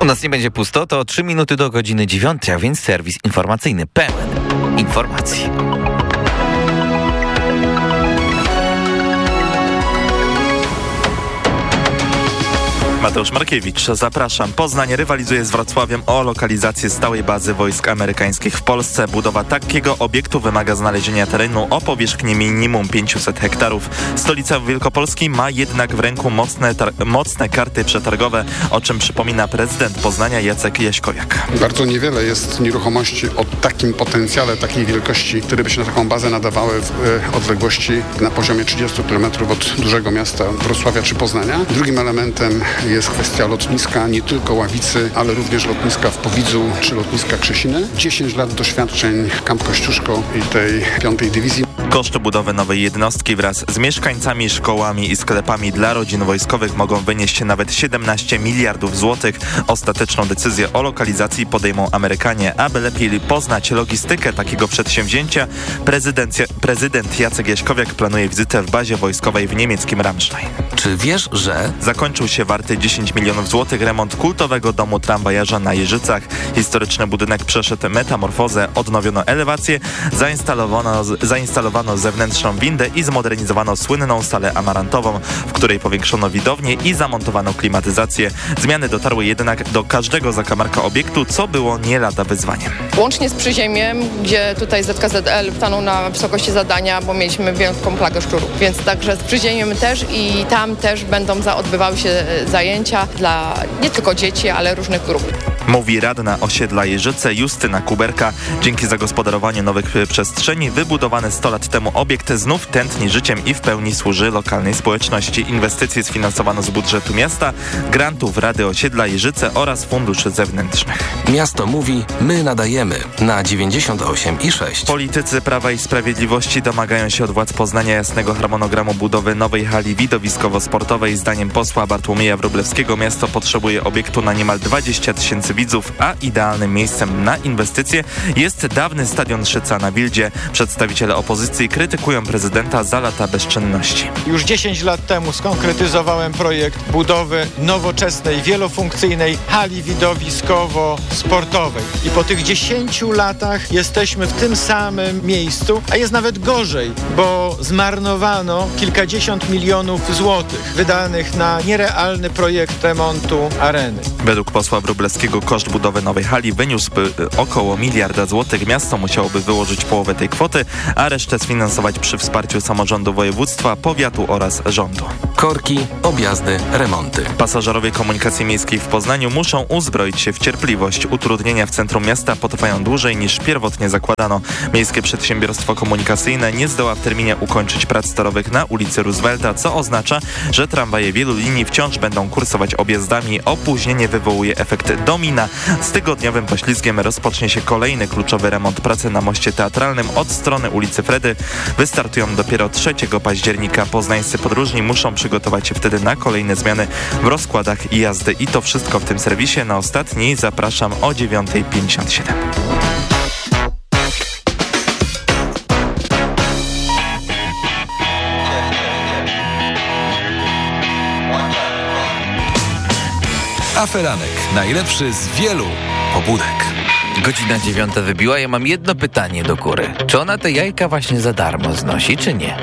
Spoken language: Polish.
U nas nie będzie pusto, to 3 minuty do godziny 9, a więc serwis informacyjny pełen informacji. Mateusz Markiewicz, zapraszam. Poznań rywalizuje z Wrocławiem o lokalizację stałej bazy wojsk amerykańskich w Polsce. Budowa takiego obiektu wymaga znalezienia terenu o powierzchni minimum 500 hektarów. Stolica Wielkopolski ma jednak w ręku mocne karty przetargowe, o czym przypomina prezydent Poznania Jacek Jaśkowiak. Bardzo niewiele jest nieruchomości o takim potencjale, takiej wielkości, które by się na taką bazę nadawały w odległości na poziomie 30 km od dużego miasta Wrocławia czy Poznania. Drugim elementem jest kwestia lotniska, nie tylko Ławicy, ale również lotniska w Powidzu czy lotniska Krzesiny. 10 lat doświadczeń Kamp Kościuszko i tej 5. dywizji. Koszty budowy nowej jednostki wraz z mieszkańcami, szkołami i sklepami dla rodzin wojskowych mogą wynieść nawet 17 miliardów złotych. Ostateczną decyzję o lokalizacji podejmą Amerykanie. Aby lepiej poznać logistykę takiego przedsięwzięcia, prezydent Jacek Jaśkowiak planuje wizytę w bazie wojskowej w niemieckim Ramstein. Czy wiesz, że zakończył się warty 10 milionów złotych remont kultowego domu tramwajarza na Jeżycach. Historyczny budynek przeszedł metamorfozę, odnowiono elewację, zainstalowano zewnętrzną windę i zmodernizowano słynną salę amarantową, w której powiększono widownię i zamontowano klimatyzację. Zmiany dotarły jednak do każdego zakamarka obiektu, co było nie lada wyzwaniem. Łącznie z Przyziemiem, gdzie tutaj ZKZL stanął na wysokości zadania, bo mieliśmy wielką plagę szczurów. Więc także z Przyziemiem też i tam też będą odbywały się zajęcia dla nie tylko dzieci, ale różnych grup. Mówi radna osiedla Jeżyce Justyna Kuberka. Dzięki zagospodarowaniu nowych przestrzeni wybudowany 100 lat temu obiekt znów tętni życiem i w pełni służy lokalnej społeczności. Inwestycje sfinansowano z budżetu miasta, grantów Rady Osiedla Jeżyce oraz funduszy zewnętrznych. Miasto mówi, my nadajemy na 98,6. Politycy Prawa i Sprawiedliwości domagają się od władz Poznania jasnego harmonogramu budowy nowej hali widowiskowo-sportowej. Zdaniem posła Bartłomieja Wróblewskiego miasto potrzebuje obiektu na niemal 20 000 widzów, a idealnym miejscem na inwestycje jest dawny stadion Szyca na Wildzie. Przedstawiciele opozycji krytykują prezydenta za lata bezczynności. Już 10 lat temu skonkretyzowałem projekt budowy nowoczesnej, wielofunkcyjnej hali widowiskowo-sportowej. I po tych 10 latach jesteśmy w tym samym miejscu, a jest nawet gorzej, bo zmarnowano kilkadziesiąt milionów złotych wydanych na nierealny projekt remontu areny. Według posła Wróblewskiego koszt budowy nowej hali wyniósłby około 1 miliarda złotych. Miasto musiałoby wyłożyć połowę tej kwoty, a resztę sfinansować przy wsparciu samorządu województwa, powiatu oraz rządu. Korki, objazdy, remonty. Pasażerowie komunikacji miejskiej w Poznaniu muszą uzbroić się w cierpliwość. Utrudnienia w centrum miasta potrwają dłużej niż pierwotnie zakładano. Miejskie Przedsiębiorstwo Komunikacyjne nie zdoła w terminie ukończyć prac torowych na ulicy Roosevelta, co oznacza, że tramwaje wielu linii wciąż będą kursować objazdami. Opóźnienie wywołuje efekt domina. Z tygodniowym poślizgiem rozpocznie się kolejny kluczowy remont. Prace na moście teatralnym od strony ulicy Fredy wystartują dopiero 3 października. Poznańscy podróżni muszą przygotować się wtedy na kolejne zmiany w rozkładach jazdy. I to wszystko w tym serwisie. Na ostatni zapraszam o 9:57. Aferanek. Najlepszy z wielu pobudek. Godzina 9 wybiła. Ja mam jedno pytanie do góry. Czy ona te jajka właśnie za darmo znosi, czy nie?